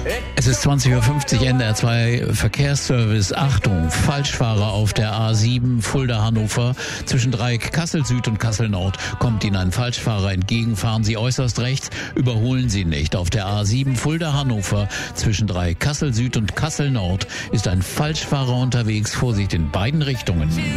Es ist 20:50 Uhr, NDR 2 Verkehrsservice. Achtung, Falschfahrer auf der A7 Fulda-Hannover. Zwischen Dreieck Kassel Süd und Kassel Nord kommt Ihnen ein Falschfahrer entgegen. Fahren Sie äußerst rechts, überholen Sie nicht. Auf der A7 Fulda-Hannover zwischen Dreieck Kassel Süd und Kassel Nord ist ein Falschfahrer unterwegs. Vorsicht in beiden Richtungen.